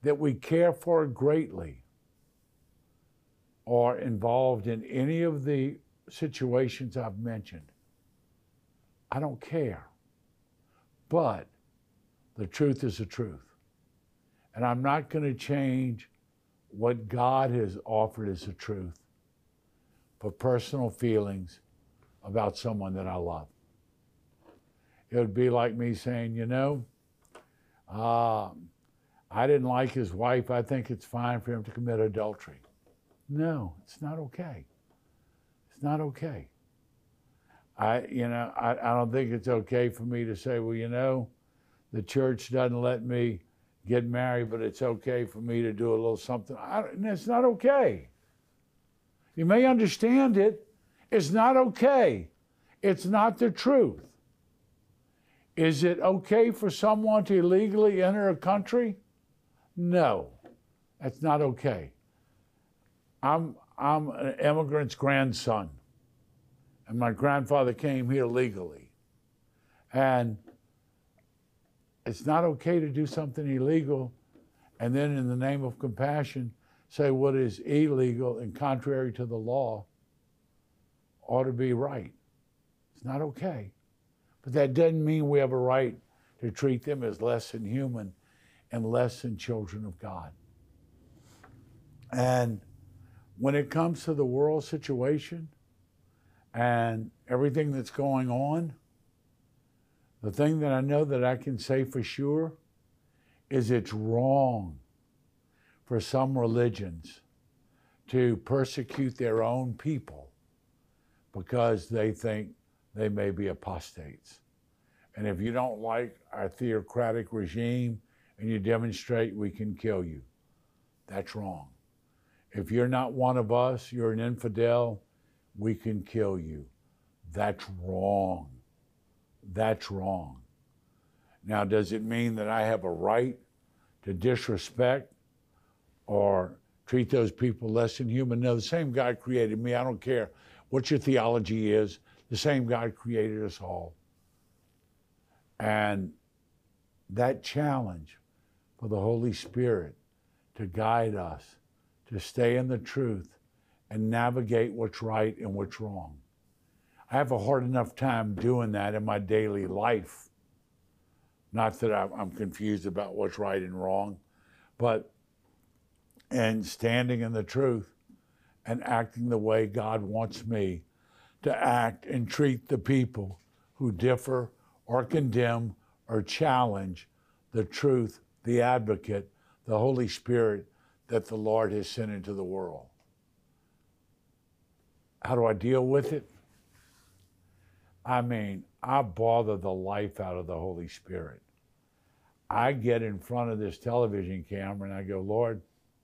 that we care for greatly are involved in any of the situations I've mentioned, I don't care. But the truth is the truth. And I'm not going to change what God has offered as the truth for personal feelings about someone that I love. It would be like me saying, I didn't like his wife. I think it's fine for him to commit adultery. No, it's not okay. It's not okay. I don't think it's okay for me to say, well, the church doesn't let me get married, but it's okay for me to do a little something. It's not okay. You may understand it. It's not okay. It's not the truth. Is it okay for someone to illegally enter a country? No, that's not okay. I'm an immigrant's grandson, and my grandfather came here legally. And it's not okay to do something illegal and then in the name of compassion say what is illegal and contrary to the law ought to be right. It's not okay. But that doesn't mean we have a right to treat them as less than human and less than children of God. And when it comes to the world situation and everything that's going on, the thing that I know that I can say for sure is it's wrong for some religions to persecute their own people because they think they may be apostates. And if you don't like our theocratic regime and you demonstrate, we can kill you. That's wrong. If you're not one of us, you're an infidel, we can kill you. That's wrong. That's wrong. Now, does it mean that I have a right to disrespect or treat those people less than human? No, the same God created me. I don't care what your theology is. The same God created us all. And that challenge for the Holy Spirit to guide us, to stay in the truth and navigate what's right and what's wrong. I have a hard enough time doing that in my daily life. Not that I'm confused about what's right and wrong, but and standing in the truth and acting the way God wants me to act and treat the people who differ or condemn or challenge the truth, the advocate, the Holy Spirit that the Lord has sent into the world. How do I deal with it? I bother the life out of the Holy Spirit. I get in front of this television camera and I go, Lord,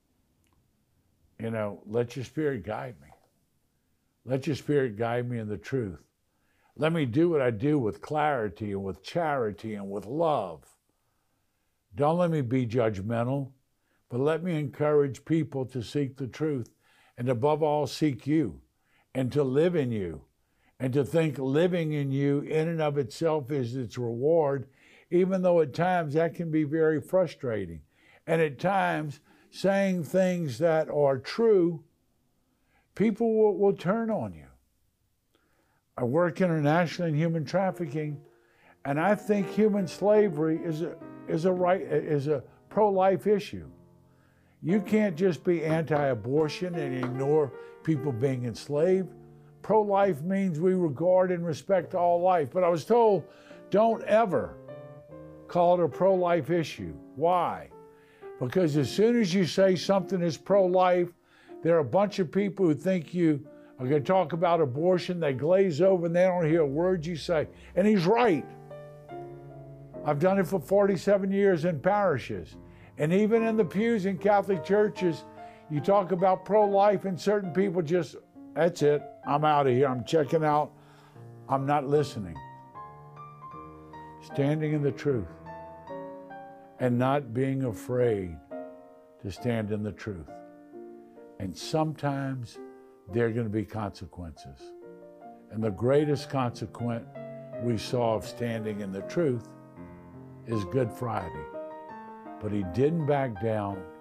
let your Spirit guide me. Let your Spirit guide me in the truth. Let me do what I do with clarity and with charity and with love. Don't let me be judgmental, but let me encourage people to seek the truth and above all seek you and to live in you and to think living in you in and of itself is its reward, even though at times that can be very frustrating. And at times, saying things that are true, people will turn on you. I work internationally in human trafficking, and I think human slavery is a pro-life issue. You can't just be anti-abortion and ignore people being enslaved. Pro-life means we regard and respect all life. But I was told, don't ever call it a pro-life issue. Why? Because as soon as you say something is pro-life, there are a bunch of people who think you are going to talk about abortion. They glaze over and they don't hear a word you say. And he's right. I've done it for 47 years in parishes. And even in the pews in Catholic churches, you talk about pro-life and certain people just, that's it, I'm out of here, I'm checking out, I'm not listening. Standing in the truth and not being afraid to stand in the truth. And sometimes there are going to be consequences. And the greatest consequence we saw of standing in the truth is Good Friday. But he didn't back down.